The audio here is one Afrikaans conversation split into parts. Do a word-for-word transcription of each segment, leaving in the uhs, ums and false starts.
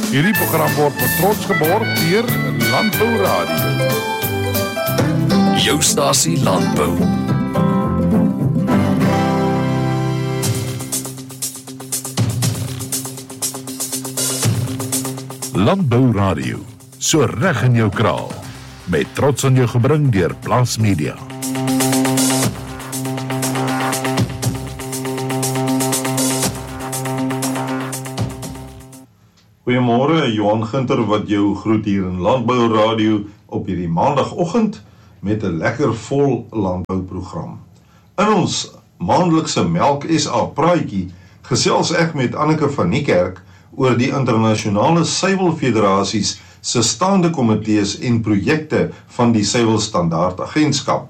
Hierdie program word met trots geborg deur Landbou Radio. Jou stasie Landbou. Landbou Radio, so reg in jou kraal. Met trots aan jou gebring deur Plaas Media. Goeiemôre, Johan Ginter wat jou groet hier in Landbou Radio op hierdie maandagoggend met 'n lekker vol landbouprogram. In ons maandelikse Melk S A praatjie gesels ek met Anneke van Niekerk oor die internasionale suiwelfederasies se staande komitees en projekte van die Suiwelstandaard Agentskap.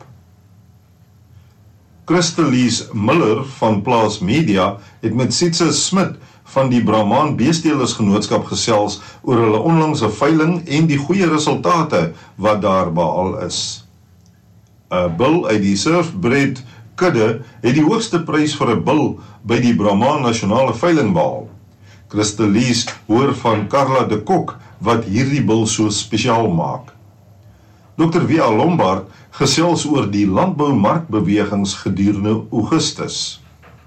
Christelise Miller van Plaas Media het met Sietse Smit van die Brahman Beestelersgenootskap gesels oor hulle onlangse veiling en die goeie resultate wat daar behaal is. 'n Bil uit die surfbreed kudde het die hoogste prys vir 'n bil by die Brahman nasionale veiling behaal. Christelise hoor van Carla de Kok wat hierdie bil so spesiaal maak. dokter W A Lombard gesels oor die landboumarkbewegings gedurende Augustus.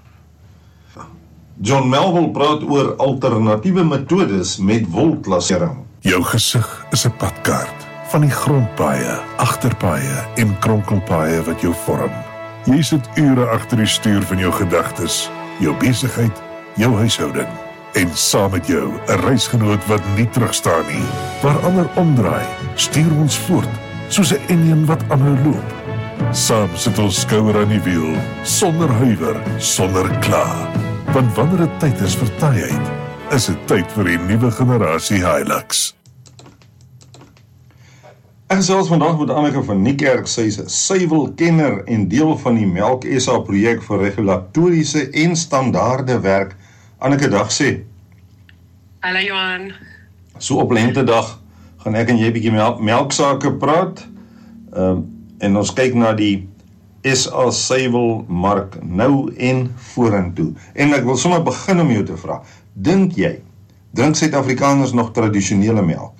John Melville praat oor alternatiewe metodes met wolklasering. Jou gesig is 'n padkaart van die grondpaaie, agterpaaie en kronkelpaaie wat jou vorm. Jy sit ure agter die stuur van jou gedagtes, jou besigheid, jou huishouding. En saam met jou 'n reisgenoot wat nie terugstaan nie. Waar ander omdraai, stuur ons voort, soos 'n enjin wat aanhou loop. Saam sit ons skouer aan die wiel, sonder huiwer, sonder kla. Want wanneer dit tyd is vir taaiheid, is dit tyd vir die nuwe generasie Hilux. Ek gesels vandag met Anneke van Niekerk, sy is 'n suiwelkenner en deel van die Melk S A projek vir regulatoriese en standaarde werk. Anneke, dag sê. Hallo Johan. So op lentedag gaan ek en jy 'n bietjie melk, melksake praat. Um, en ons kyk na die S A suiwelmark nou en vorentoe. En ek wil sommer begin om jou te vra. Dink jy, drink Suid-Afrikaners nog tradisionele melk?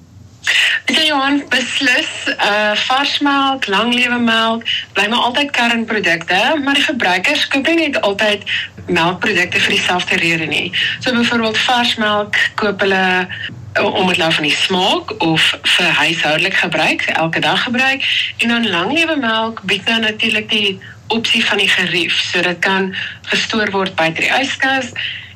Weet jy Johan, beslis, uh, varsmelk, langlewensmelk, bly maar altyd kernprodukte, maar die verbruikers koop nie net altyd melkprodukte vir dieselfde rede nie. So byvoorbeeld varsmelk koop hulle om het nou van die smaak of vir huishoudelik gebruik, vir elke dag gebruik, en dan langlewensmelk bied nou natuurlik die opsie van die gerief, so dit kan gestoor word buite die yskas,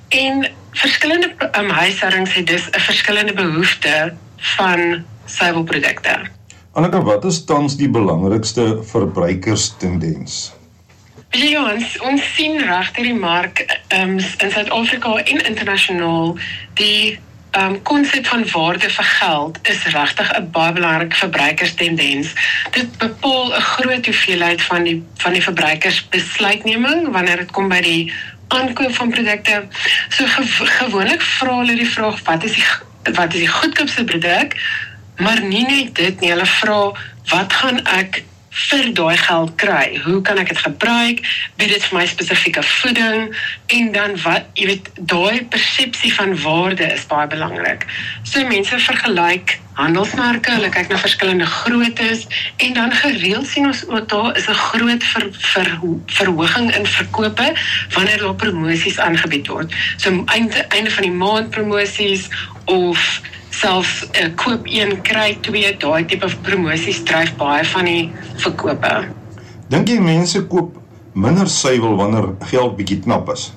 en verskillende um, huishoudings het dus 'n verskillende behoefte van suiwelprodukte. Anneke, wat is tans die belangrikste verbruikerstendens? Weet jy, ons, ons sien regtig die mark um, in Suid-Afrika en internasionaal, die konsep um, van waarde vir geld is regtig 'n baie belangrike verbruikerstendens. Dit bepaal 'n groot hoeveelheid van die, van die verbruikersbesluitneming wanneer dit kom by die aankoop van produkte. So gew gewoonlik vra hulle die vraag, wat is die, wat is die goedkoopste produk? Maar nie net dit nie, hulle vra, wat gaan ek vir daai geld kry? Hoe kan ek dit gebruik? Bied dit vir my spesifieke voeding? En dan wat, jy weet, daai persepsie van waarde is baie belangrik. So mense vergelyk handelsmerke, hulle kyk na verskillende groottes, en dan gereeld sien ons ook daar is 'n groot ver, ver, verhoging in verkope wanneer daar promosies aangebied word. So einde, einde van die maand promosies, of selfs uh, koop een, kry twee, daai tipe promosies dryf baie van die verkope. Dink jy mense koop minder suiwel wanneer geld bietjie knap is?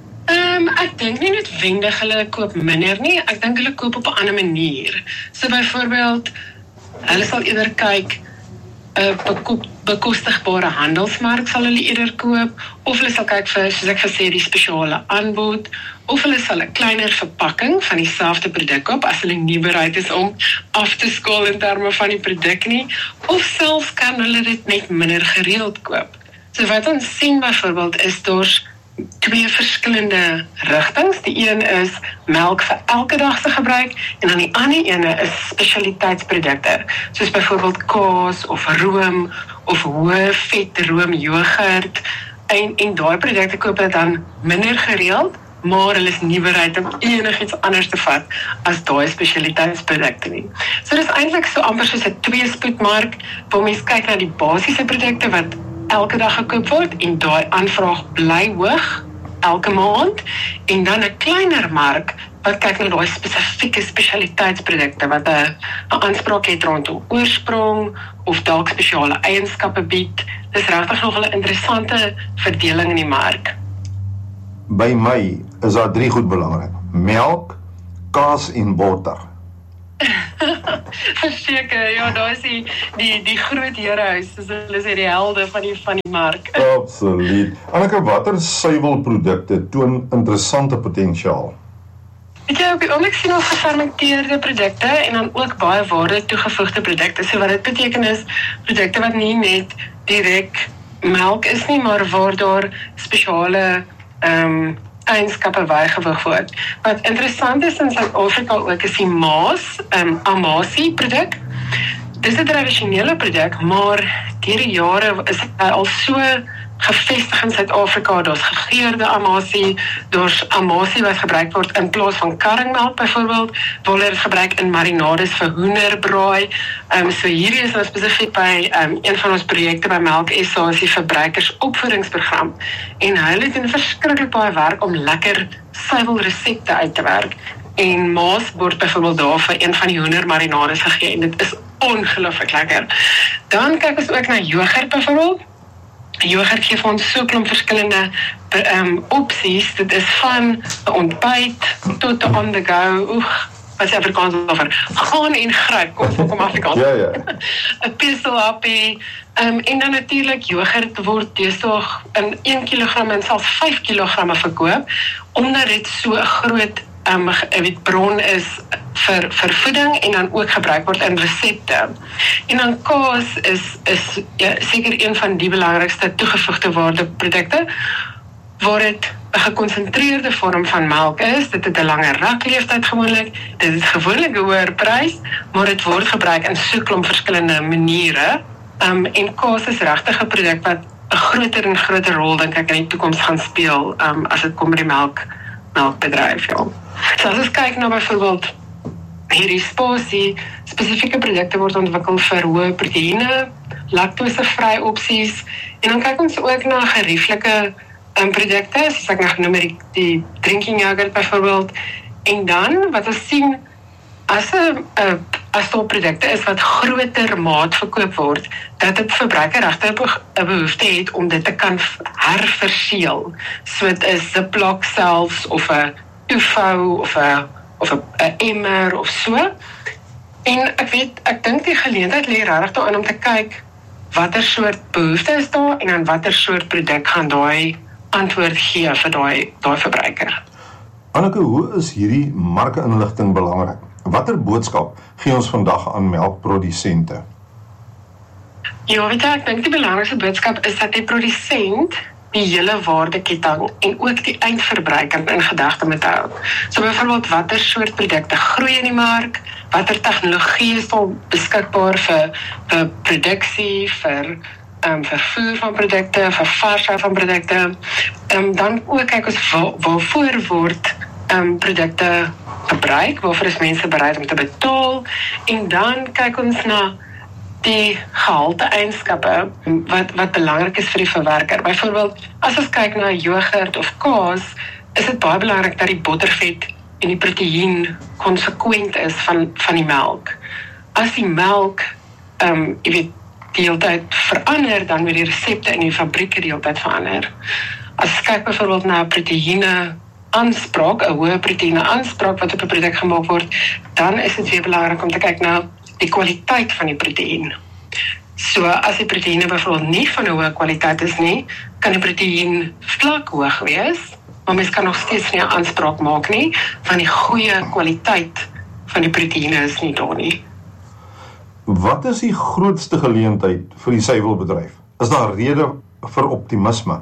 Um, ek dink nie noodwendig hulle koop minder nie, ek dink hulle koop op 'n ander manier. So byvoorbeeld, hulle sal eerder kyk, 'n uh, bekostigbare handelsmark sal hulle eerder koop, of hulle sal kyk vir, soos ek gesê, die spesiale aanbod, of hulle sal 'n kleiner verpakking van dieselfde produk koop, as hulle nie bereid is om af te skaal in terme van die produk nie, of selfs kan hulle dit net minder gereeld koop. So wat ons sien byvoorbeeld is daar twee verskillende rigtings. Die een is melk vir elke dag se gebruik, en dan die ander ene is spesialiteitsprodukte, soos byvoorbeeld kaas of room of hoë vet room yoghurt, en, en daai produkte koop hulle dan minder gereeld, maar hulle is nie bereid om enigiets anders te vat as daai spesialiteitsprodukte nie. So dis eintlik so amper soos 'n tweespoedmark, waar mens kyk na die basiese produkte wat elke dag gekoop word en daai aanvraag bly hoog elke maand, en dan 'n kleiner mark wat kyk na daai spesifieke spesialiteitsprodukte wat 'n 'n aanspraak het rondom oorsprong of dalk spesiale eienskappe bied. Dis regtig nog 'n interessante verdeling in die mark. By my is daar drie goed belangrik: melk, kaas en botter. Verseker, ja, daar is die die die groot herehuis, soos hulle sê, die helde van die van die mark. Absoluut. Anneke, watter suiwelprodukte toon interessante potensiaal? Weet jy, op die oomblik sien ons gefermenteerde produkte en dan ook baie waarde toegevoegde produkte. So wat dit beteken is, produkte wat nie net direk melk is nie, maar waar daar spesiale ehm um, eienskappe bygewig word. Wat interessant is in Suid-Afrika ook is die Maas, um, Amasie produk. Dis 'n tradisionele produk, maar deur die jare is hy al so gevestig in Suid-Afrika. Daar's gegeurde Amasie, daar's Amasie wat gebruik word in plaas van karringmelk byvoorbeeld, waar hulle dit gebruik in marinades vir hoenderbraai. Um, so hierdie is nou spesifiek by um, een van ons projekte by Melk S A, is die verbruikersopvoedingsprogram. En hulle doen verskriklik baie werk om lekker suiwelresepte uit te werk. En Maas word byvoorbeeld daar vir een van die hoendermarinades gegee en dit is ongelooflik lekker. Dan kyk ons ook na yoghurt byvoorbeeld. Yoghurt gee vir ons so 'n klomp verskillende um, opsies. Dit is van 'n ontbyt tot 'n on the go. Oeg, wat is Afrikaans daarvoor? Gaan en gryp, kom kom Afrikaans. Ja, ja. 'n Pistolappie. Um, en dan natuurlik yoghurt word deesdae in een kilogram en selfs vyf kilogramme verkoop, omdat dit so 'n groot um, weet, bron is vir, vir voeding en dan ook gebruik word in resepte. En dan kaas is, is ja, seker een van die belangrikste toegevoegde waardeprodukte, waar dit 'n gekonsentreerde vorm van melk is. Dit het 'n langer rakleeftyd gewoonlik, dit het gewoonlik 'n hoër prys, maar dit word gebruik in so 'n klomp verskillende maniere. Um, en kaas is regtig 'n produk wat 'n groter en groter rol dink ek in die toekoms gaan speel, um, as dit kom by die melk melkbedryf, ja. So as ons kyk na byvoorbeeld hierdie spasie, spesifieke produkte word ontwikkel vir hoë proteïene, laktosevry opsies, en dan kyk ons ook na gerieflike um, produkte, soos ek nou genoem het, die, die drinking yogurt byvoorbeeld, en dan wat ons sien, as 'n as daar produkte is wat groter maat verkoop word, dat 'n verbruiker regtig 'n behoefte het om dit te kan herverseel. So 'n Ziploc selfs of 'n toefou of 'n of 'n emmer of so. En ek weet, ek dink die geleentheid lê regtig daarin om te kyk watter soort behoefte is daar en aan watter soort produk gaan daai antwoord gee vir daai daai verbruiker. Anneke, hoe is hierdie markinligting belangrik? Watter boodskap gee ons vandag aan melkprodusente? Ja, weet jy, ek dink die belangrikste boodskap is dat die produsent die hele waardeketting en ook die eindverbruiker in gedagte moet hou. So byvoorbeeld, watter soort produkte groei in die mark, watter tegnologie is daar beskikbaar vir, vir produksie, vir um, vervoer van produkte, vir varsheid van produkte. Um, dan ook kyk ons waar, waarvoor word um, produkte gebruik, waarvoor is mense bereid om te betaal, en dan kyk ons na die gehalte eienskappe wat, wat belangrik is vir die verwerker. Byvoorbeeld, as ons kyk na yoghurt of kaas, is dit baie belangrik dat die bottervet en die proteïen konsekwent is van, van die melk. As die melk, um, jy weet, die hele tyd verander, dan weer die resepte in die fabrieke die hele tyd verander. As ons kyk byvoorbeeld na proteïene aanspraak, 'n hoë proteïene aanspraak wat op 'n produk gemaak word, dan is dit weer belangrik om te kyk na die kwaliteit van die proteïen. So as die proteïene byvoorbeeld nie van 'n hoë kwaliteit is nie, kan die proteïen vlak hoog wees, maar mens kan nog steeds nie 'n aanspraak maak nie, van die goeie kwaliteit van die proteïene is nie daar nie. Wat is die grootste geleentheid vir die suiwelbedryf? Is daar rede vir optimisme?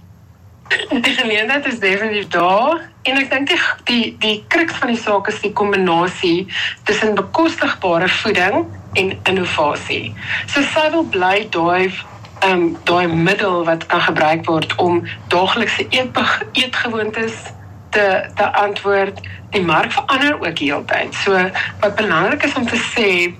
Die geleentheid is definitief daar, en ek dink die, die, die kruks van die saak is die kombinasie tussen bekostigbare voeding en innovasie. So suiwel bly daai um, daai middel wat kan gebruik word om daaglikse eet, eetgewoontes te, te antwoord, die mark verander ook heeltyd. So, wat belangrik is om te sê,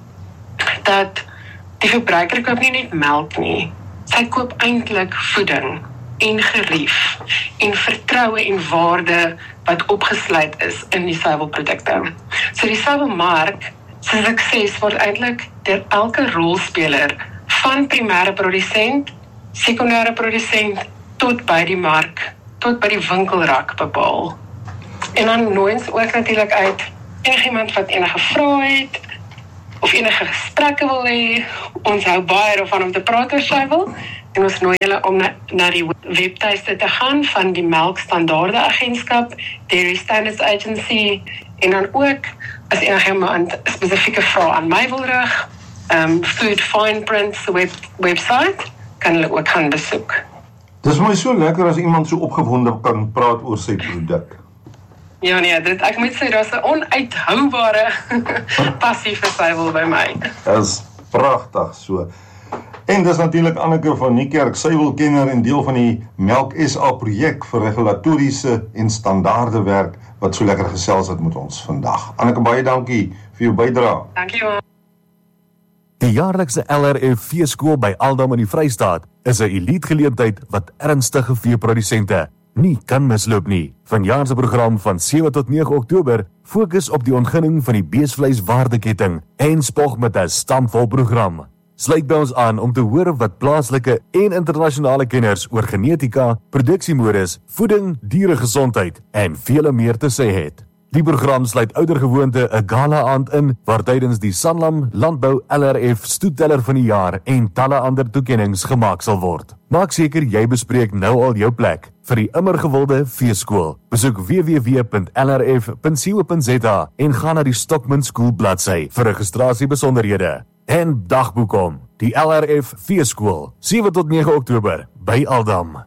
dat die verbruiker koop nie net melk nie, sy koop eintlik voeding en gerief en vertroue en waarde wat opgesluit is in die suiwelprodukte. So die suiwelmark se sukses word eintlik deur elke rolspeler van primêre produsent, sekondêre produsent tot by die mark, tot by die winkelrak bepaal. En dan nooi ons ook natuurlik uit enigiemand wat enige vrae het of enige gesprekke wil hê. Ons hou baie daarvan om te praat oor suiwel en ons nooi hulle om na, na die webtuiste te gaan van die Melkstandaarde Agentskap, Dairy Standards Agency en dan ook as enigiemand 'n spesifieke vraag aan my wil rig, um, Food Fine Print se web, website kan hulle ook gaan besoek. Dis vir my so lekker as iemand so opgewonde kan praat oor sy produk. Ja nee, dit, ek moet sê, daar's 'n onuithoubare passie vir suiwel by my. Dit is pragtig so. En dis natuurlik Anneke van Niekerk, suiwelkenner en deel van die Melk S A projek vir regulatoriese en standaarde werk, wat so lekker gesels het met ons vandag. Anneke, baie dankie vir jou bydrae. Dankie man. Die jaarlikse L R F veeskool by Aldam in die Vrystaat is 'n elite geleentheid wat ernstige veeprodusente nie kan misloop nie. Vanjaar se program van sewe tot nege Oktober fokus op die ontginning van die beesvleiswaardeketting en spog met 'n stampvol program. Sluit by ons aan om te hoor wat plaaslike en internasionale kenners oor genetika, produksiemodus, voeding, dieregesondheid en vele meer te sê het. Die program sluit oudergewoonte 'n gala aand in waar tydens die Sanlam Landbou L R F stoetteller van die jaar en talle ander toekennings gemaak sal word. Maak seker jy bespreek nou al jou plek vir die immer gewilde veeskool. Besoek w w w punt l r f punt co punt z a en gaan na die Stockman School bladsy vir registrasiebesonderhede. En dagboek om, die L R F veeskool, sewe tot nege Oktober by Aldam.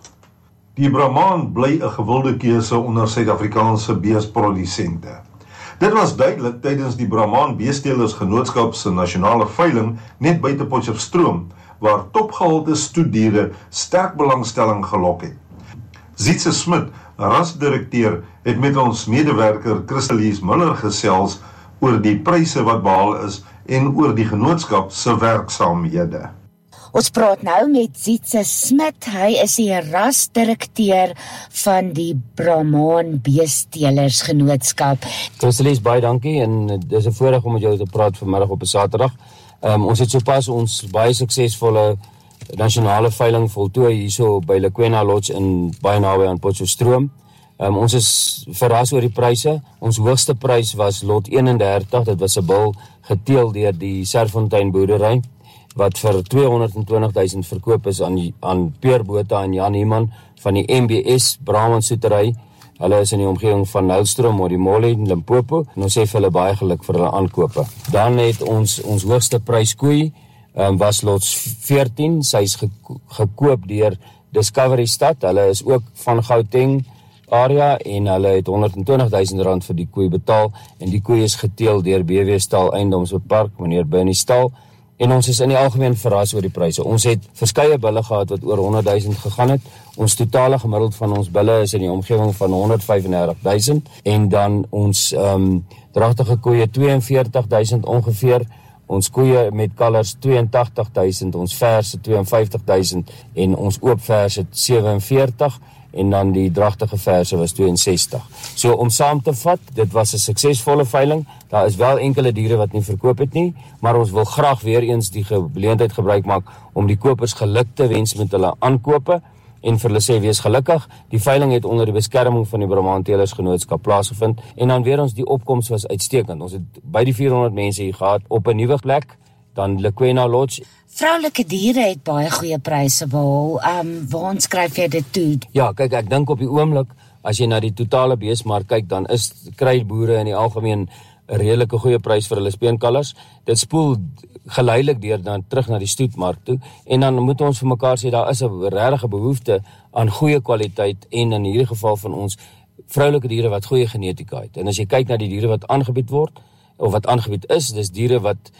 Die Brahman bly 'n gewilde keuse onder Suid-Afrikaanse beesprodusente. Dit was duidelik tydens die Brahman Beesteelers Genootskap se nasionale veiling net buite Potchefstroom, waar topgehalte stoetdiere sterk belangstelling gelok het. Zietse Smit, rasdirekteur, het met ons medewerker Christelise Muller gesels oor die pryse wat behaal is en oor die genootskap se werksaamhede. Ons praat nou met Zietse Smit, hy is die rasdirekteur van die Brahman Beesteelers Genootskap. Christelise, baie dankie en dis 'n voorreg om met jou te praat vanmiddag op 'n Saterdag. Um, ons het sopas ons baie suksesvolle nasionale veiling voltooi hierso by Lekwena Lodge in baie naby aan Potchefstroom. Um, ons is verras oor die pryse. Ons hoogste prys was lot eenendertig, dit was 'n bil geteel deur die Serfontein boerdery wat vir tweehonderd en twintig duisend verkoop is aan aan Peer Botha en Jan Iman van die M B S Brahman Soetery. Hulle is in die omgewing van Nylstroom, Modimolle en Limpopo en ons sê vir hulle baie geluk vir hulle aankope. Dan het ons ons hoogste prys koei um, was lot veertien, sy is geko gekoop deur Discovery Stad. Hulle is ook van Gauteng area en hulle het honderd en twintig duisend rand vir die koei betaal en die koei is geteel deur B W Stal Eiendomsbepark, meneer Bernie Stal. En ons is in die algemeen verras oor die pryse. Ons het verskeie bulle gehad wat oor honderd duisend gegaan het. Ons totale gemiddeld van ons bulle is in die omgewing van honderd vyfendertig duisend en dan ons um, dragtige koeie twee en veertig duisend ongeveer. Ons koeie met kalvers twee en tagtig duisend, ons verse twee en vyftig duisend en ons oop verse sewe en veertig en dan die dragtige verse was twee en sestig. So om saam te vat, dit was 'n suksesvolle veiling. Daar is wel enkele diere wat nie verkoop het nie, maar ons wil graag weer eens die geleentheid gebruik maak om die kopers geluk te wens met hulle aankope en vir hulle sê wees gelukkig. Die veiling het onder die beskerming van die Brahman Teelers Genootskap plaasgevind en dan weer ons die opkoms was uitstekend. Ons het by die vierhonderd mense hier gehad op 'n nuwe plek, dan Lekwena Lodge. Vroulike diere het baie goeie pryse behaal. Um, waar skryf jy dit toe? Ja, kyk, ek dink op die oomblik, as jy na die totale beesmark kyk, dan is kry boere in die algemeen 'n redelike goeie prys vir hulle speenkalvers. Dit spoel geleidelik deur dan terug na die stoetmark toe en dan moet ons vir mekaar sê daar is 'n regte behoefte aan goeie kwaliteit en in hierdie geval van ons vroulike diere wat goeie genetika het. En as jy kyk na die diere wat aangebied word of wat aangebied is, dis diere wat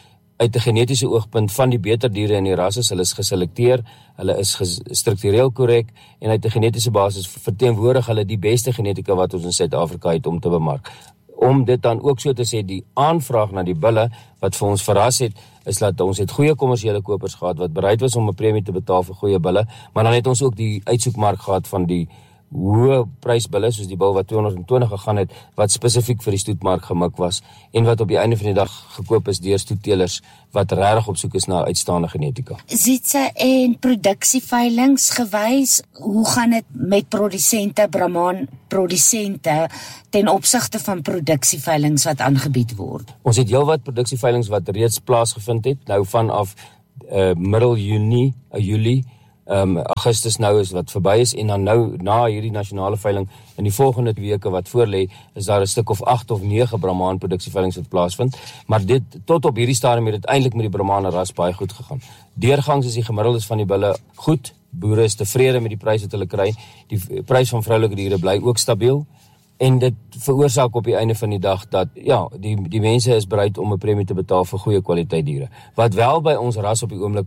uit 'n genetiese oogpunt van die beter diere in die rasse. Hulle is geselekteer, hulle is struktureel korrek en uit 'n genetiese basis verteenwoordig hulle die beste genetika wat ons in Suid-Afrika het om te bemark. Om dit dan ook so te sê, die aanvraag na die bulle wat vir ons verras het, is dat ons het goeie kommersiële kopers gehad wat bereid was om 'n premie te betaal vir goeie bulle, maar dan het ons ook die uitsoekmark gehad van die hoë prysbulle, soos die bil wat tweehonderd twintig gegaan het, wat spesifiek vir die stoetmark gemik was, en wat op die einde van die dag gekoop is deur stoetteelers, wat regtig op soek is na uitstaande genetika. Sietse en produksieveilings gewys, hoe gaan dit met produsente, Brahman produsente, ten opsigte van produksieveilings wat aangebied word? Ons het heelwat produksieveilings wat reeds plaasgevind het, nou vanaf uh, middel Junie, uh, Julie, Um, Augustus nou is wat verby is, en dan nou na hierdie nasionale veiling in die volgende weke wat voorlê, is daar 'n stuk of agt of nege Brahman produksieveilings wat plaasvind, maar dit tot op hierdie stadium het dit eintlik met die Brahman ras baie goed gegaan. Deurgangs is die gemiddeldes van die bulle goed, boere is tevrede met die prys wat hulle kry, die prys van vroulike diere bly ook stabiel, en dit veroorsaak op die einde van die dag dat ja, die die mense is bereid om 'n premie te betaal vir goeie kwaliteit diere. Wat wel by ons ras op die oomblik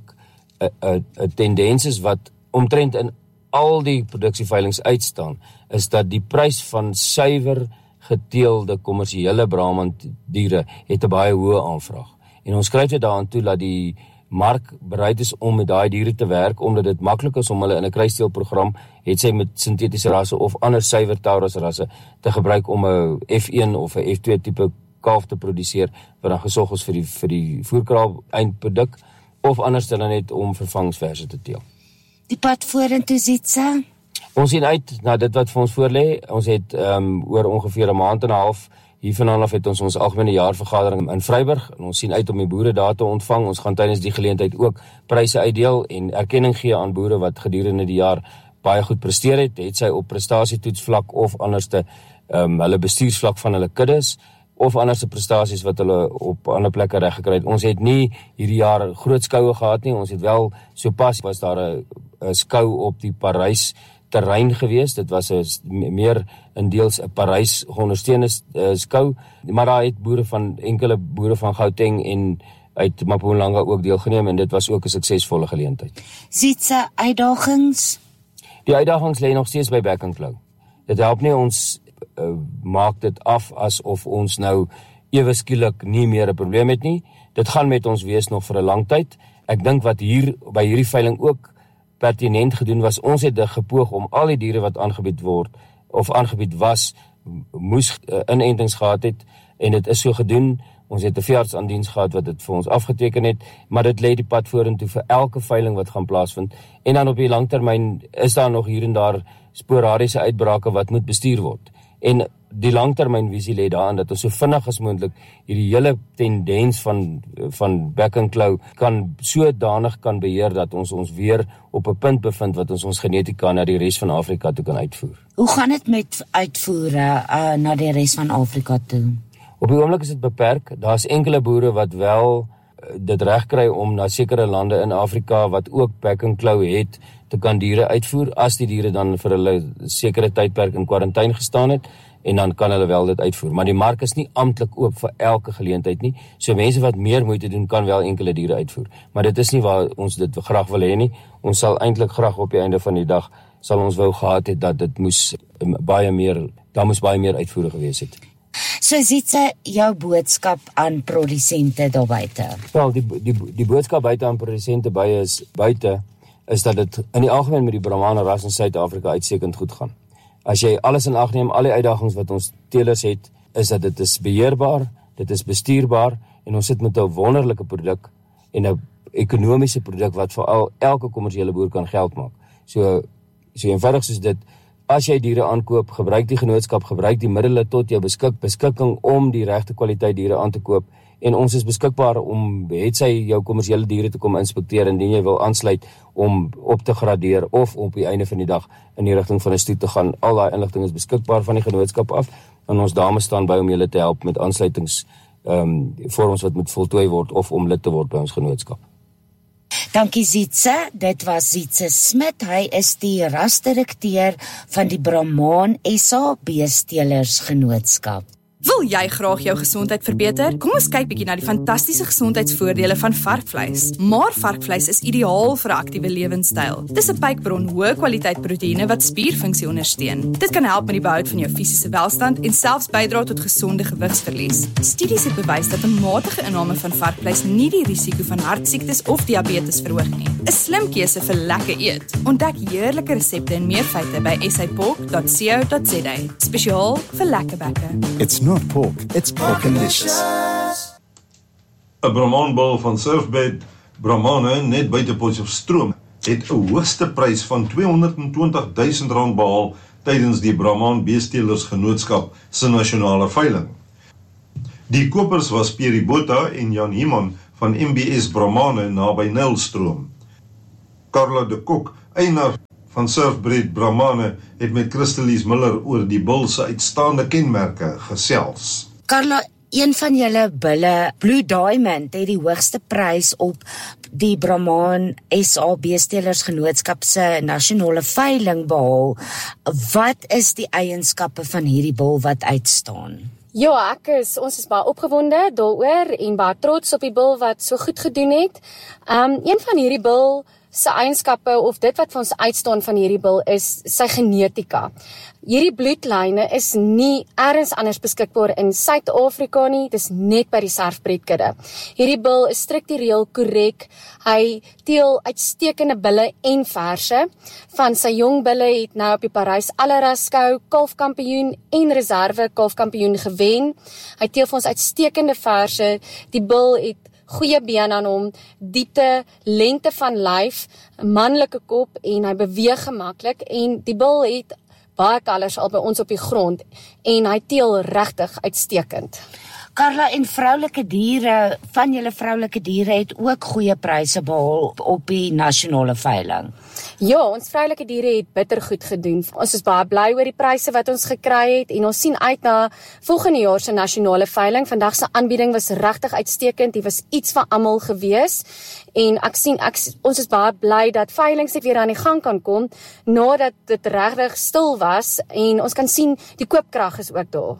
'n 'n tendens is wat omtrent in al die produksieveilings uitstaan, is dat die prys van suiwer geteelde kommersiële Brahman diere het 'n baie hoë aanvraag. En ons skryf dit daaraan toe dat die mark bereid is om met daai diere te werk, omdat dit maklik is om hulle in 'n kruisteelprogram, het sy met sintetiese rasse of ander suiwer Taurus rasse te gebruik om 'n F een of 'n F twee tipe kalf te produseer, wat dan gesorg is vir die vir die voerkraal eindproduk, of anders dan net om vervangsverse te teel. Die pad vorentoe, Sietse? Ons sien uit na dit wat vir ons voorlê. Ons het um, oor ongeveer 'n maand en 'n half hiervandaan af het ons ons algemene jaarvergadering in Vryburg, en ons sien uit om die boere daar te ontvang. Ons gaan tydens die geleentheid ook pryse uitdeel en erkenning gee aan boere wat gedurende die jaar baie goed presteer het, het sy op prestasietoetsvlak of anderste um, hulle bestuursvlak van hulle kuddes, of anderste prestasies wat hulle op ander plekke reg gekry het. Ons het nie hierdie jaar groot skoue gehad nie, ons het wel, so pas was daar 'n skou op die Parys terrein gewees, dit was 'n meer in deels 'n Parys ondersteunende uh, skou, maar daar het boere van, enkele boere van Gauteng en uit Mpumalanga ook deelgeneem, en dit was ook 'n suksesvolle geleentheid. Sietse, uitdagings? Die uitdagings lê nog steeds by Back and Claw. Dit help nie ons Uh, maak dit af asof ons nou ewe skielik nie meer 'n probleem het nie. Dit gaan met ons wees nog vir 'n lang tyd. Ek dink wat hier by hierdie veiling ook pertinent gedoen was, ons het gepoog om al die diere wat aangebied word of aangebied was, moes uh, inentings gehad het, en dit is so gedoen. Ons het 'n veearts aan diens gehad wat dit vir ons afgeteken het, maar dit lê die pad vorentoe vir elke veiling wat gaan plaasvind. En dan op die langtermyn is daar nog hier en daar sporadiese uitbrake wat moet bestuur word. En die langtermynvisie lê daarin dat ons so vinnig as moontlik hierdie hele tendens van van Back and Claw kan sodanig kan beheer dat ons ons weer op 'n punt bevind wat ons ons genetika na die res van Afrika toe kan uitvoer. Hoe gaan dit met uitvoere uh, na die res van Afrika toe? Op die oomblik is dit beperk. Daar's enkele boere wat wel uh, dit reg kry om na sekere lande in Afrika wat ook Back and Claw het te kan diere uitvoer, as die diere dan vir hulle sekere tydperk in kwarantyne gestaan het, en dan kan hulle wel dit uitvoer. Maar die mark is nie amptelik oop vir elke geleentheid nie, so mense wat meer moeite doen, kan wel enkele diere uitvoer. Maar dit is nie waar ons dit graag wil hê nie. Ons sal eintlik graag op die einde van die dag, sal ons wou gehad het dat dit moes um, baie meer, daar moes baie meer uitvoere gewees het. So Sietse, jou boodskap aan produsente daar buite? Wel, die, die, die boodskap buite aan produsente baie is, buite, is dat dit in die algemeen met die Brahman ras in Suid-Afrika uitstekend goed gaan. As jy alles in ag neem, al die uitdagings wat ons teelers het, is dat dit is beheerbaar, dit is bestuurbaar, en ons sit met 'n wonderlike produk en 'n ekonomiese produk wat veral elke kommersiële boer kan geld maak. So, so eenvoudig soos dit, as jy diere aankoop, gebruik die genootskap, gebruik die middele tot jou beskik, beskikking om die regte kwaliteit diere aan te koop, en ons is beskikbaar om, het sy jou kommersiële diere te kom inspekteer, indien jy wil aansluit om op te gradeer, of op die einde van die dag in die rigting van 'n stoet te gaan. Al daai inligting is beskikbaar van die genootskap af, en ons dames staan by om julle te help met aansluitings um, vorms wat moet voltooi word, of om lid te word by ons genootskap. Dankie Sietse, dit was Sietse Smit, hy is die rasdirekteur van die Brahman S A Beesteelers Genootskap. Wil jy graag jou gesondheid verbeter? Kom ons kyk bietjie na die fantastiese gesondheidsvoordele van varkvleis. Maar varkvleis is ideaal vir 'n aktiewe lewenstyl. Dis 'n pykbron hoë kwaliteit proteïene wat spierfunksie ondersteun. Dit kan help met die behoud van jou fisiese welstand en selfs bydra tot gesonde gewigsverlies. Studies het bewys dat 'n matige inname van varkvleis nie die risiko van hartsiektes of diabetes verhoog nie. 'n Slim keuse vir lekker eet. Ontdek heerlike resepte en meer feite by s a pork dot co dot z a. Spesiaal vir lekker bekke. It's not pork, it's porkalicious. 'n Brahmanbul van Surfbed Brahmane net buite Potchefstroom het 'n hoogste prys van tweehonderd en twintig duisend rand behaal tydens die Brahman Beesteelers Genootskap se nasionale veiling. Die kopers was Pierre Botha en Jan Himan van M B S Brahmane naby Nylstroom. Carla de Kok, eienaar van Surfbred Brahmane, het met Christelies Miller oor die bul se uitstaande kenmerke gesels. Carla, een van julle bulle, Blue Diamond, het die hoogste prys op die Brahman S A Beesteelers Genootskap se nasionale veiling behaal. Wat is die eienskappe van hierdie bul wat uitstaan? Ja, ek is, ons is baie opgewonde daaroor en baie trots op die bul wat so goed gedoen het. Um, een van hierdie bul se eienskappe of dit wat vir ons uitstaan van hierdie bul is sy genetika. Hierdie bloedlyne is nie ergens anders beskikbaar in Suid-Afrika nie, dis net by die Surfbred-kudde. Hierdie bul is struktureel korrek, hy teel uitstekende bulle en verse. Van sy jong bulle het nou op die Parys Alleras-skou kalfkampioen en reserve kalfkampioen gewen. Hy teel vir ons uitstekende verse, die bul het goeie been aan hom, diepte, lengte van lyf, manlike kop en hy beweeg gemaklik en die bul het baie kalvers al by ons op die grond en hy teel regtig uitstekend. Carla, en vroulike diere, van julle vroulike diere het ook goeie pryse behaal op die nasionale veiling. Ja, ons vroulike diere het bitter goed gedoen. Ons is baie bly oor die pryse wat ons gekry het en ons sien uit na volgende jaar se nasionale veiling. Vandag se aanbieding was regtig uitstekend. Dit was iets vir almal gewees en ek sien ek, ons is baie bly dat veilings net weer aan die gang kan kom nadat dit regtig stil was en ons kan sien die koopkrag is ook daar.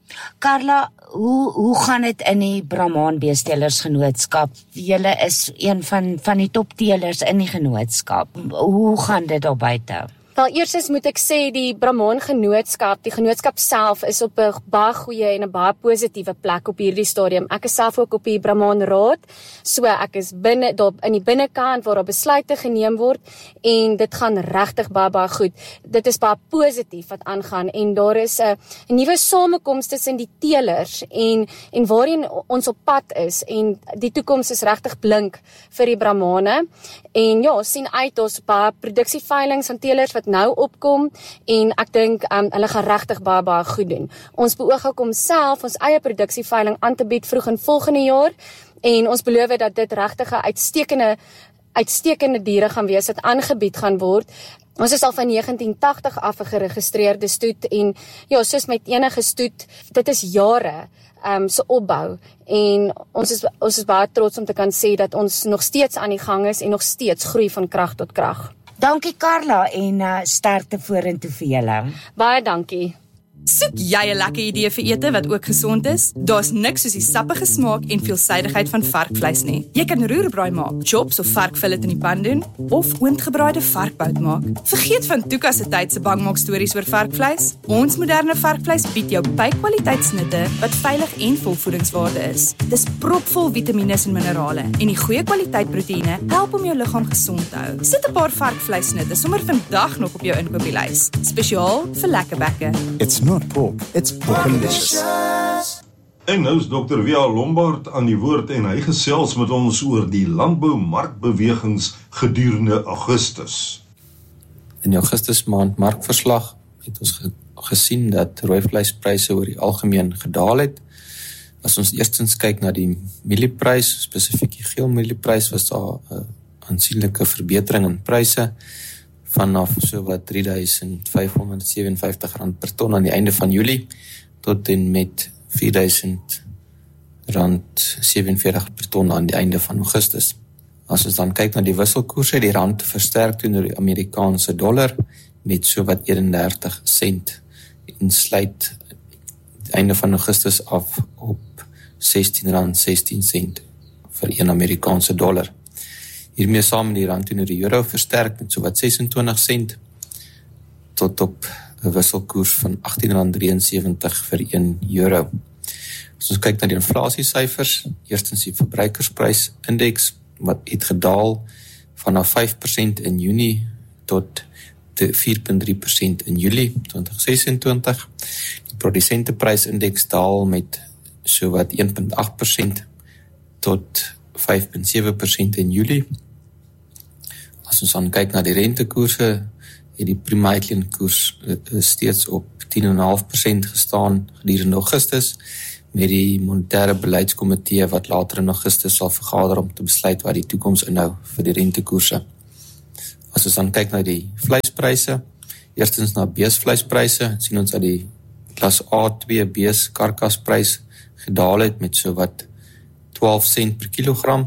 Carla, hoe hoe gaan dit in die Brahman Beesteelers Genootskap? Julle is een van van die topteelers in die genootskap. Hoe gaan dit daar buite? Wel, eerstens moet ek sê die Brahman Genootskap, die genootskap self is op 'n baie goeie en 'n baie positiewe plek op hierdie stadium. Ek is self ook op die Brahman Raad, so ek is binne daar in die binnekant waar daar besluite geneem word en dit gaan regtig baie baie goed. Dit is baie positief wat aangaan en daar is 'n nuwe samekoms tussen die teelers en en waarheen ons op pad is en die toekoms is regtig blink vir die Brahmane. En ja, ons sien uit ons baie produksieveilings van teelers wat nou opkom en ek dink um, hulle gaan regtig baie baie goed doen. Ons beoog ook om self ons eie produksieveiling aan te bied vroeg in volgende jaar en ons beloof dat dit regtig 'n uitstekende uitstekende diere gaan wees wat aangebied gaan word. Ons is al van negentien tagtig af 'n geregistreerde stoet en ja, soos met enige stoet, dit is jare um, se opbou en ons is ons is baie trots om te kan sê dat ons nog steeds aan die gang is en nog steeds groei van krag tot krag. Dankie Carla en uh, sterkte vorentoe vir julle. Baie dankie. Soek jy 'n lekker idee vir ete wat ook gesond is? Daar's niks soos die sappige smaak en veelsidigheid van varkvleis nie. Jy kan roerbraai maak, chops of varkfillet in die pan doen, of oondgebraaide varkbout maak. Vergeet van Tuka se tyd se bangmaak stories oor varkvleis. Ons moderne varkvleis bied jou by-kwaliteitsnitte wat veilig en vol voedingswaarde is. Dis propvol vitamiene en minerale en die goeie kwaliteit proteïene help om jou liggaam gesond te hou. Sit 'n paar varkvleisnitte sommer vandag nog op jou inkopieslys, spesiaal vir lekker bekke. It's not pork, it's porkalicious. En nou is dokter Via Lombard aan die woord en hy gesels met ons oor die landboumarkbewegings gedurende Augustus. In die Augustus maand markverslag het ons ge gesien dat rooivleispryse oor die algemeen gedaal het. As ons eerstens kyk na die mielieprys, spesifiek die geel mielieprys, was daar 'n aansienlike verbetering in pryse vanaf so wat drie duisend vyfhonderd sewenvyftig rand per ton aan die einde van Julie tot en met vier duisend rand sewenveertig per ton aan die einde van Augustus. As ons dan kyk na die wisselkoerse, die rand versterk teenoor die Amerikaanse dollar met so wat eenendertig sent en sluit einde van Augustus af op sestien rand sestien sent vir een Amerikaanse dollar. Hiermee saam die rand teenoor die euro versterk met sowat ses en twintig sent tot op 'n wisselkoers van agttien rand ses drie sewe vir een euro. As ons kyk na die inflasiesyfers, eerstens die verbruikersprysindeks wat het gedaal vanaf vyf persent in Junie tot vier komma drie persent in Julie twintig ses en twintig. Die produsenteprysindeks daal met sowat een komma agt persent tot vyf komma sewe persent in Julie. As ons dan kyk na die rentekoerse, het die prima uitleenkoers steeds op tien komma vyf persent gestaan gedurende Augustus, met die monetaire beleidskomitee wat later in Augustus sal vergader om te besluit wat die toekoms inhou vir die rentekoerse. As ons dan kyk na die vleispryse, eerstens na beesvleispryse, sien ons dat die klas A twee bees karkasprys gedaal het met so wat twaalf sent per kilogram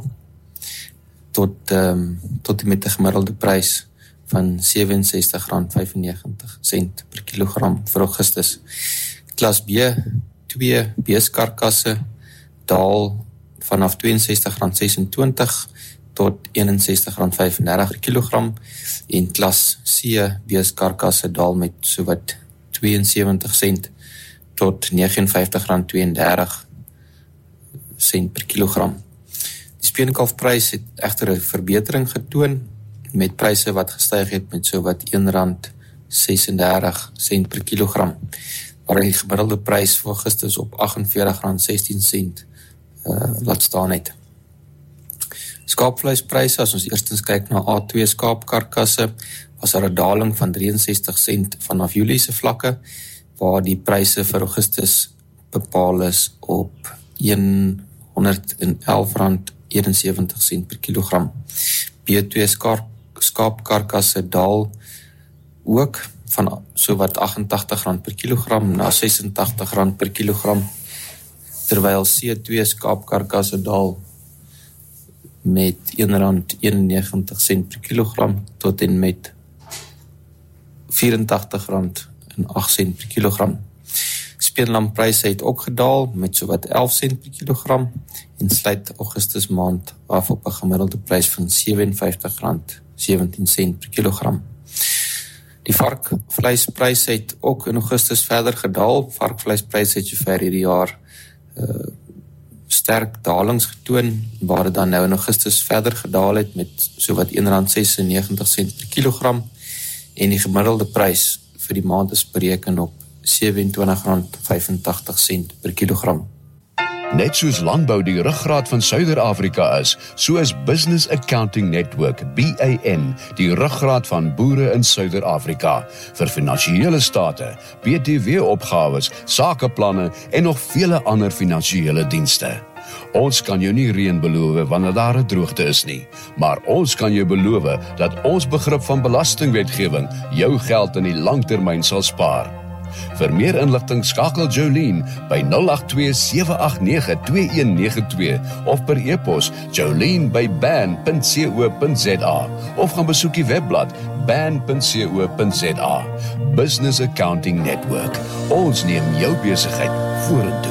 tot, um, tot met 'n gemiddelde prys van ses sê ses rand vyfennegentig sent per kilogram vir Augustus. Klas B twee beeskarkasse daal vanaf ses ses rand sesentwintig tot ses een rand vyfendertig per kilogram en klas C beeskarkasse daal met sowat twee en sewentig sent tot vyf negentig rand tweeëndertig sent per kilogram. Die speenkalfprys het egter 'n verbetering getoon met pryse wat gestyg het met sowat een rand sesendertig sent per kilogram, waar die gemiddelde prys vir Augustus op agt en veertig rand sestien sent uh, laat staan het. Skaapvleispryse, as ons eerstens kyk na A twee skaapkarkasse, was daar 'n daling van ses drie sent vanaf Julie se vlakke, waar die pryse vir Augustus bepaal is op honderd elf rand eenensewentig sent per kilogram. B twee skaapkarkasse daal ook van sowat agt en tagtig rand per kilogram na ses en tagtig rand per kilogram, terwyl C twee skaapkarkasse daal met een rand eenennegentig sent per kilogram tot en met vyf en tagtig rand en agt sent per kilogram. Speenlampryse het ook gedaal met sowat elf sent per kilogram en sluit Augustus maand af op 'n gemiddelde prys van vyf en vyftig rand sewentien sent per kilogram. Die varkvleispryse het ook in Augustus verder gedaal. Varkvleispryse het sover hierdie jaar uh, sterk dalings getoon, waar dit dan nou in Augustus verder gedaal het met sowat een rand sesennegentig sent per kilogram en die gemiddelde prys vir die maand is bereken op vyf en twintig rand vyfentagtig sent per kilogram. Net soos landbou die ruggraat van Suider-Afrika is, so is Business Accounting Network, B A N, die ruggraat van boere in Suider-Afrika, vir finansiële state, B T W-opgawes, sakeplanne en nog vele ander finansiële dienste. Ons kan jou nie reën beloof wanneer daar 'n droogte is nie, maar ons kan jou beloof dat ons begrip van belastingwetgewing jou geld in die langtermyn sal spaar. Vir meer inligting skakel Jolene by nul agt twee sewe agt nege twee een nege twee of per e-pos jolene by ban punt co punt za of gaan besoek die webblad ban punt co punt za. Business Accounting Network. Ons neem jou besigheid vorentoe.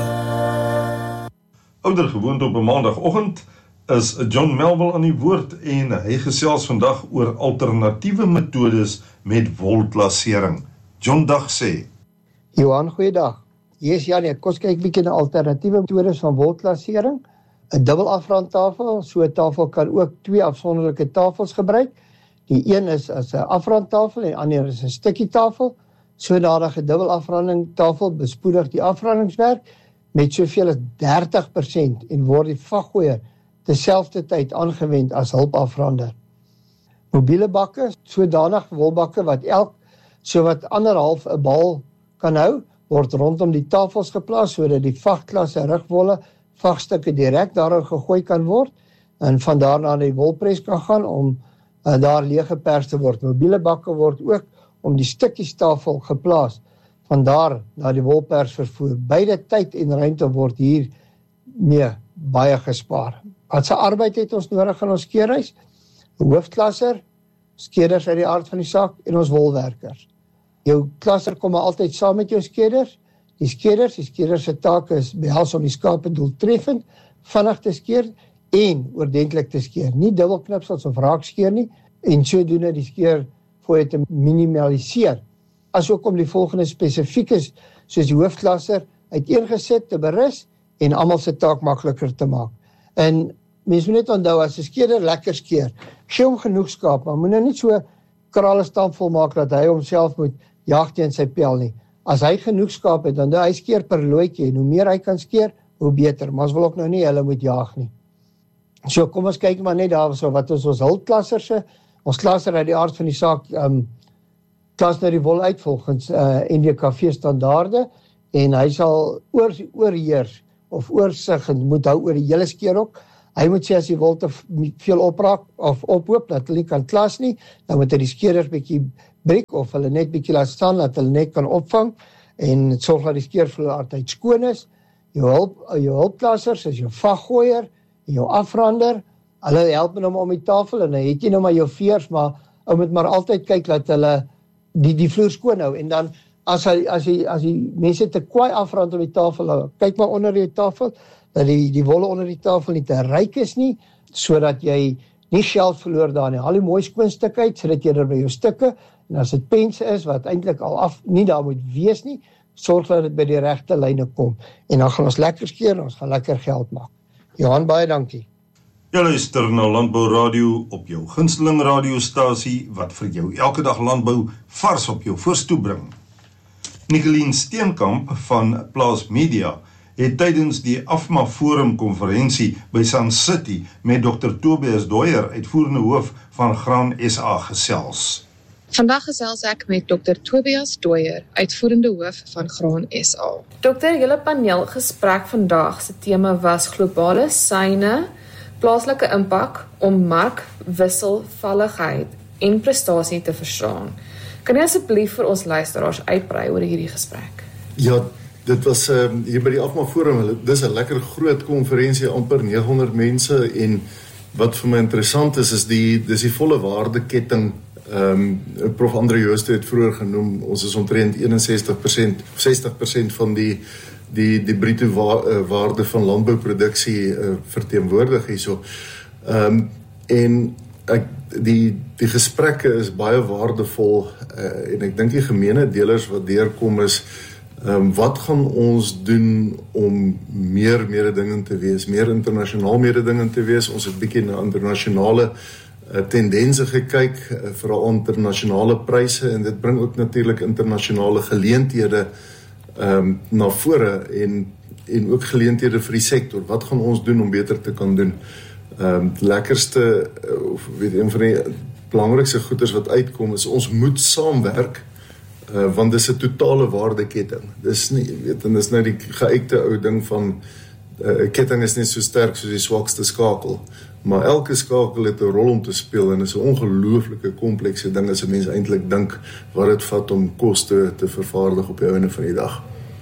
Ouder gewoond op 'n maandagooggend is John Melville aan die woord en hy gesels vandag oor alternatiewe metodes met wolklassering. John, dag sê. Johan, goeiedag. Yes, Janie, kom ons kyk bietjie na alternatiewe metodes van wolklassering. 'n Dubbel afrandtafel, so 'n tafel kan ook twee afsonderlike tafels gebruik. Die een is as 'n afrandtafel en die ander is 'n stukkie tafel. Sodanig 'n dubbel afrandingtafel bespoedig die afrandingswerk met soveel as dertig persent en word die vaggooier terselfdertyd aangewend as hulpafrander. Mobiele bakke, sodanig wolbakke wat elk sowat anderhalf 'n bal kan hou, word rondom die tafels geplaas sodat die vagklasse rugwolle vagstukke direk daarin gegooi kan word en van daar na die wolpres kan gaan om uh, daar leeg gepers te word. Mobiele bakke word ook om die stukkies tafel geplaas, van daar na die wolpers vervoer. Beide tyd en ruimte word hier mee baie gespaar. Wat se arbeid het ons nodig in ons skeerhuis? 'n Hoofklasser, skeerders uit die aard van die saak en ons wolwerkers. Jou klasser kom maar altyd saam met jou skeerders. die skeerders. Die skeerders se taak is behels om die skape doeltreffend, vinnig te skeer en oordentlik te skeer. Nie dubbelknipsels of raakskeer nie, en sodoende die skeer fooie te minimaliseer. Asook om die volgende spesifiek is, soos die hoofdklasser, uiteengesit te berus en almal se taak makliker te maak. En mens moet net onthou, as 'n skeerder lekker skeer, gee hom genoeg skaap, maar moet nou nie so krale stampvol maak dat hy homself moet jag teen sy pel nie. As hy genoeg skaap het, dan hy skeer per looitjie, en hoe meer hy kan skeer, hoe beter, maar ons wil ook nou nie hulle moet jag nie. So kom ons kyk maar net daar, so wat is ons hulpklasserse, ons klasser uit die aard van die saak, um, klas nou die wol uit volgens uh, N D K V standaarde, en hy sal oor, oorheers, of oorsig, en moet hou oor die hele skeerhok. Hy moet sê as die wol te veel opraak, of ophoop, dat hulle nie kan klas nie, dan moet hy die skeerders bietjie breek, of hulle net bietjie laat staan, dat hulle net kan opvang, en sorg dat die skeervloer altyd skoon is. Jou hulp, jou hulpklassers is jou vaggooier, jou afrander, hulle help met hom om die tafel, en dan het jy nou maar jou veers, maar ou moet maar altyd kyk dat hulle die, die vloer skoon hou, en dan as hy, as hy, as die mense te kwaai afrand om die tafel hou, kyk maar onder die tafel, dat die, die wolle onder die tafel nie te ryk is nie, so dat jy nie geld verloor daar nie. Haal die mooi skoon stuk uit, so dat jy er by jou stukke, en as dit pense is, wat eintlik al af, nie daar moet wees nie, sorg dat dit by die regte lyne kom, en dan gaan ons lekker skeer, en ons gaan lekker geld maak. Johan, baie dankie. Jy luister na Landbou Radio op jou gunsteling radiostasie, wat vir jou elke dag landbou vars op jou voorstoep bring. Nicolien Steenkamp van Plaas Media het tydens die AFMA Forum konferensie by Sun City met dokter Tobias Dooyer, uitvoerende hoof van Graan S A gesels. Vandag gesels ek met dokter Tobias Dooyer, uitvoerende hoof van Graan S A. Dokter, julle paneelgesprek vandag se tema was globale syne, plaaslike impak om markwisselvalligheid en prestasie te verstaan. Kan jy asseblief vir ons luisteraars uitbrei oor hierdie gesprek? Ja, dit was um, hier by die AFMA Forum, dis 'n lekker groot konferensie, amper neghonderd mense, en wat vir my interessant is, is die, dis die volle waardeketting. Um, Prof Andre Jooste het vroeër genoem, ons is omtrent eenensestig persent, sestig persent van die die, die bruto wa waarde van landbouproduksie uh, verteenwoordig hierso. Um, en ek, die, die gesprekke is baie waardevol, uh, en ek dink die gemeene delers wat deurkom is, um, wat gaan ons doen om meer mededingend te wees, meer internasionaal mededingend te wees. Ons het bietjie na internasionale uh, tendense gekyk, uh, veral internasionale pryse, en dit bring ook natuurlik internasionale geleenthede um, na vore, en, en ook geleenthede vir die sektor. Wat gaan ons doen om beter te kan doen? Um, lekkerste, of weet een van die belangrikste goeders wat uitkom, is ons moet saamwerk, uh, want dis 'n totale waardeketting. Dis nie, weet, en dis nou die geuite ou ding van, 'n uh, ketting is net so sterk soos die swakste skakel, maar elke skakel het 'n rol om te speel, en is 'n ongelooflike komplekse ding as 'n mens eintlik dink wat dit vat om kos te, te vervaardig op die einde van die dag.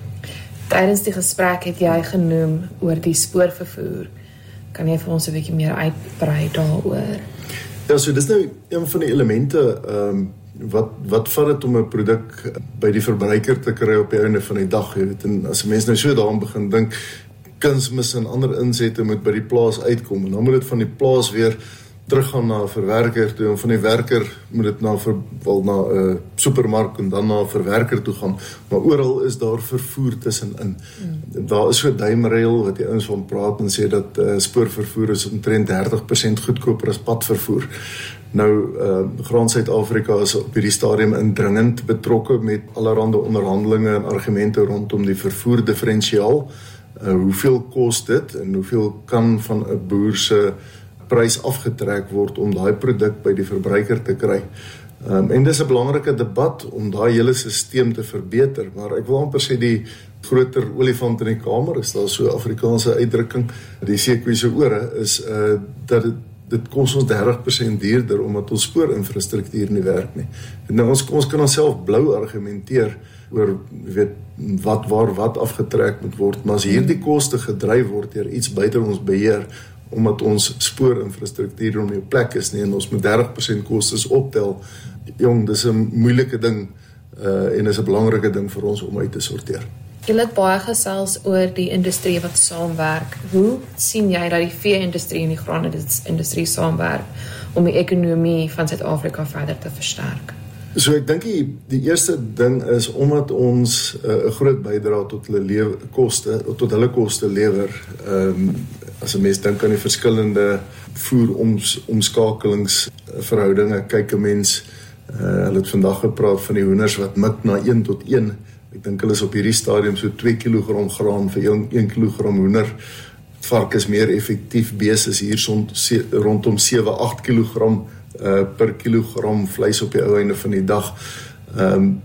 Tydens die gesprek het jy genoem oor die spoorvervoer. Kan jy vir ons 'n bietjie meer uitbrei daaroor? Ja, so dis nou een van die elemente, um, wat, wat vat het om 'n produk by die verbruiker te kry op die einde van die dag, jy weet, en as 'n mens nou so daaraan begin dink, kunsmis en ander insette moet by die plaas uitkom, en dan moet dit van die plaas weer teruggaan na 'n verwerker toe, en van die werker moet dit na, ver, wel, na 'n uh, supermark, en dan na 'n verwerker toe gaan, maar oral is daar vervoer tussenin. Mm. Daar is so 'n duimreël wat die ouens van praat en sê dat uh, spoorvervoer is omtrent dertig persent goedkoper as padvervoer. Nou, uh, Graan Suid-Afrika is op hierdie stadium indringend betrokke met allerhande onderhandelinge en argumente rondom die vervoer differentiaal. Uh, hoeveel kos dit, en hoeveel kan van 'n boer se prys afgetrek word om daai produk by die verbruiker te kry. Um, en dis 'n belangrike debat om daai hele stelsel te verbeter, maar ek wil amper sê die groter olifant in die kamer, is daar so 'n Afrikaanse uitdrukking, die seekoe se ore, is uh, dat dit, dit kos ons dertig persent duurder omdat ons spoorinfrastruktuur nie werk nie. En nou ons, ons kan onsself blou argumenteer oor weet, wat waar wat afgetrek moet word, maar as hierdie koste gedryf word deur iets buite ons beheer, omdat ons spoorinfrastruktuur om die plek is nie, en ons moet dertig persent kostes optel, jong, dis 'n moeilike ding, uh, en is 'n belangrike ding vir ons om uit te sorteer. Jy het baie gesels oor die industrie wat saamwerk. Hoe sien jy dat die vee-industrie en die graanindustrie saamwerk om die ekonomie van Suid-Afrika verder te versterk? So ek dink die, die eerste ding is omdat ons 'n uh, groot bydrae tot hulle lewe, koste, tot hulle koste lewer. Ehm um, as 'n mens dink aan die verskillende voer oms, omskakelingsverhoudinge, kyk 'n mens, uh, hulle het vandag gepraat van die hoenders wat mik na een tot een. Ek dink hulle is op hierdie stadium so twee kilogram graan vir een kilogram hoender. Vark is meer effektief, bees is hier son, se, rondom sewe agt kilogram uh, per kilogram vleis op die ou einde van die dag. Um,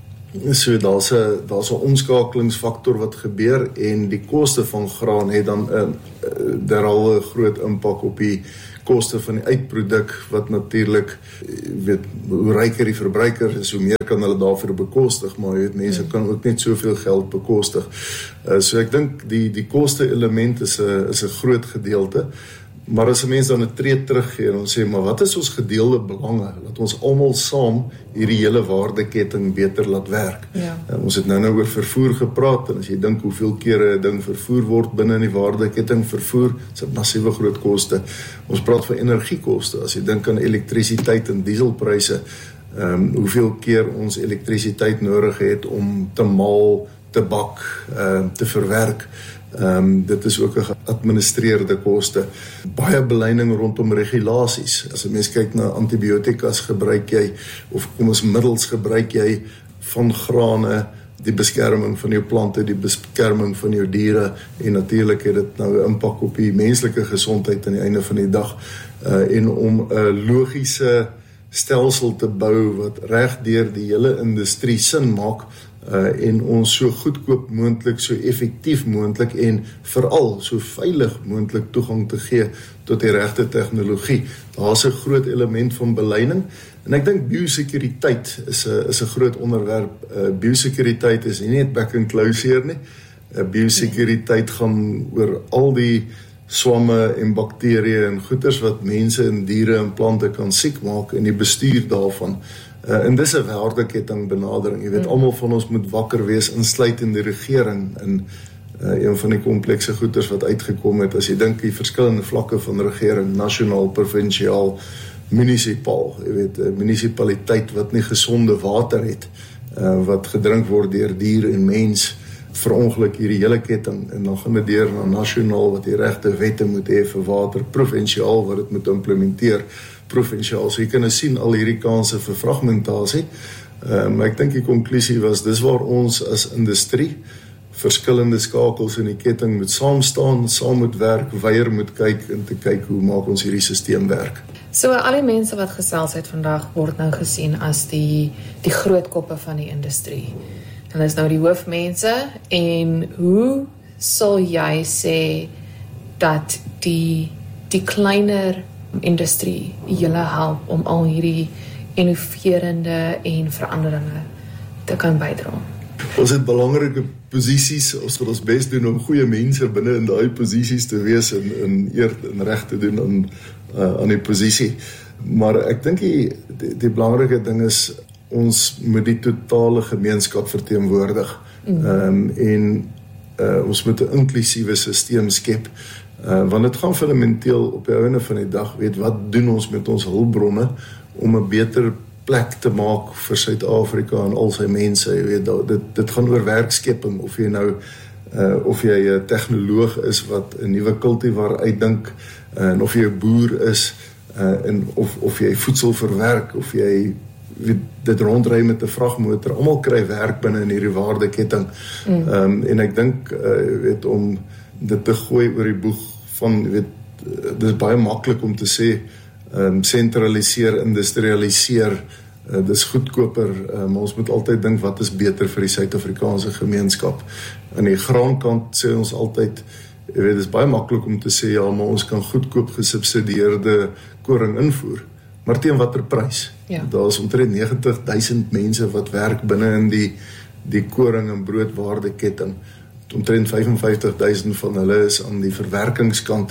so daar's 'n daar's 'n omskakelingsfaktor wat gebeur en die koste van graan het dan 'n uh, derhalwe 'n groot impak op die koste van die uitproduk wat natuurlik, weet, hoe ryker die verbruiker is, hoe meer kan hulle daarvoor bekostig, maar jy weet, mense kan ook net soveel geld bekostig. Uh, so ek dink die die koste element is 'n is 'n groot gedeelte. Maar as 'n mens dan 'n tree teruggee en ons sê, maar wat is ons gedeelde belange? Laat ons almal saam hierdie hele waardeketting beter laat werk. Ja. Uh, ons het nou nou oor vervoer gepraat en as jy dink hoeveel kere 'n ding vervoer word binne in die waardeketting vervoer, is dit massiewe groot koste. Ons praat van energiekoste. As jy dink aan elektrisiteit en dieselpryse, ehm um, hoeveel keer ons elektrisiteit nodig het om te maal, te bak, ehm uh, te verwerk. Ehm um, dit is ook 'n geadministreerde koste. Baie beleining rondom regulasies. As 'n mens kyk na antibiotikas gebruik jy of kom ons middels gebruik jy van grane, die beskerming van jou plante, die beskerming van jou diere en natuurlik het dit nou 'n impak op die menslike gesondheid aan die einde van die dag. Uh, en om 'n logiese stelsel te bou wat reg deur die hele industrie sin maak. Uh, en ons so goedkoop moontlik, so effektief moontlik en veral so veilig moontlik toegang te gee tot die regte tegnologie. Daar's 'n groot element van beleining en ek dink biosekuriteit is 'n is 'n groot onderwerp. Uh, biosekuriteit is nie net back and closure nie. Uh, biosekuriteit gaan oor al die swamme en bakterieë en goeters wat mense en diere en plante kan siek maak en die bestuur daarvan. Uh, en dis 'n waardeketting benadering. Jy weet, mm. almal van ons moet wakker wees, insluitend die regering in uh, een van die komplekse goeters wat uitgekom het. As jy dink die verskillende vlakke van regering, nasionaal, provinsiaal, munisipaal, jy weet, 'n munisipaliteit wat nie gesonde water het, uh, wat gedrink word deur dier en mens, verongeluk hierdie hele ketting en dan gaan dit deur na nasionaal wat die regte wette moet hê vir water, provinsiaal wat dit moet implementeer, provinsiaal. So jy kan sien al hierdie kanse vir fragmentasie. Uh, maar ek dink die konklusie was, dis waar ons as industrie verskillende skakels in die ketting moet saam staan, saam moet werk, weier moet kyk en te kyk hoe maak ons hierdie stelsel werk. So al die mense wat gesels het vandag word nou gesien as die die groot koppe van die industrie. Hulle is nou die hoofmense en hoe sal jy sê dat die die kleiner industrie julle help om al hierdie innoverende en veranderinge te kan bydra? Ons het belangrike posisies, ons wil ons bes doen om goeie mense binne in daai posisies te wees en, en eer en reg te doen aan, uh, aan die posisie. Maar ek dink die, die, die belangrike ding is ons moet die totale gemeenskap verteenwoordig. Mm. Um, en uh, ons moet 'n inklusiewe stelsel skep. Uh, want dit gaan fundamenteel op die einde van die dag, weet, wat doen ons met ons hulpbronne om 'n beter plek te maak vir Suid-Afrika en al sy mense, jy weet, dit, dit gaan oor werkskepping, of jy nou, uh, of jy 'n tegnoloog is wat 'n nuwe kultivar uitdink, uh, en of jy 'n boer is, uh, en of, of jy voedsel verwerk, of jy weet, dit rondry met 'n vragmotor, almal kry werk binne in hierdie waardeketting. Mm. Um, en ek dink, uh, weet, om dit te gooi oor die boeg van, weet, dit is baie maklik om te sê, um, sentraliseer, industrialiseer, uh, dis goedkoper, uh, maar ons moet altyd dink, wat is beter vir die Suid-Afrikaanse gemeenskap? Aan die graankant sê ons altyd, jy weet, dit is baie maklik om te sê, ja, maar ons kan goedkoop gesubsidieerde koring invoer, maar teen watter prys? Ja. Daar is omtrent negentig duisend mense wat werk binne in die, die koring en broodwaardeketting, omtrent vyf en vyftig duisend van hulle is aan die verwerkingskant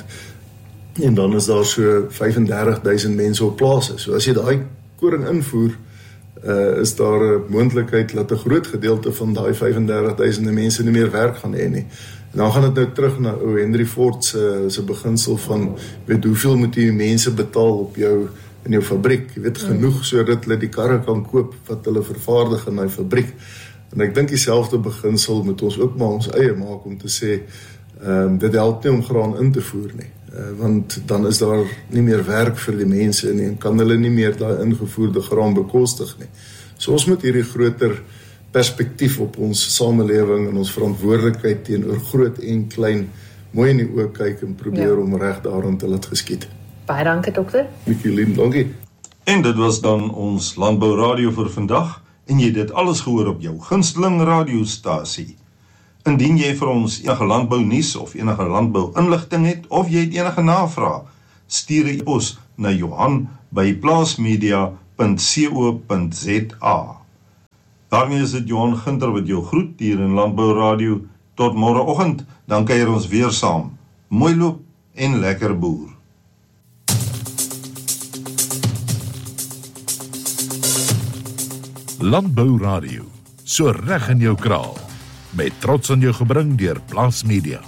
en dan is daar so vyf en dertig duisend mense op plase. So as jy daai koring invoer, uh, is daar 'n moontlikheid dat 'n groot gedeelte van daai vyf en dertig duisend mense nie meer werk gaan hê nie. En dan gaan dit nou terug na ou Henry Ford se se beginsel van weet hoeveel moet jy mense betaal op jou in jou fabriek, jy weet genoeg sodat hulle die karre kan koop wat hulle vervaardig in daai fabriek. En ek dink dieselfde beginsel moet ons ook maar ons eie maak om te sê um, dit help nie om graan in te voer nie. Uh, want dan is daar nie meer werk vir die mense nie en kan hulle nie meer daai ingevoerde graan bekostig nie. So ons moet hierdie groter perspektief op ons samelewing en ons verantwoordelikheid teenoor groot en klein mooi in die oë kyk en probeer ja. om reg daarin te laat geskied. Baie dankie dokter. Nikkie lief, dankie. En dit was dan ons Landbou Radio vir vandag en jy dit alles gehoor op jou gunsteling radiostasie. Indien jy vir ons enige landbou nuus of enige landbou inligting het of jy het enige navraag, stuur 'n e-pos na Johan by plaasmedia punt co punt za. Daarmee is dit Johan Ginter wat jou groet hier in Landbou Radio. Tot môreoggend, dan kuier ons weer saam. Mooi loop en lekker boer. Landbou Radio, so reg in jou kraal, met trots aan jou gebring deur Plaas Media.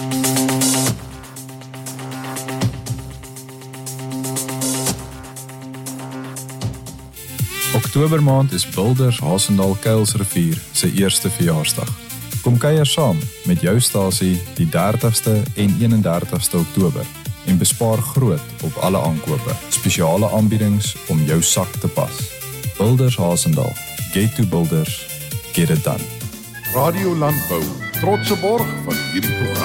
Oktobermaand is Boulders Hasendal Kuilsrivier se eerste verjaarsdag. Kom kuier saam met jou stasie die dertigste en eenendertigste Oktober en bespaar groot op alle aankope. Spesiale aanbiedings om jou sak te pas. Boulders Hasendal, Get to Boulders, get it done. Radio Landbou, trotse borg van hierdie program.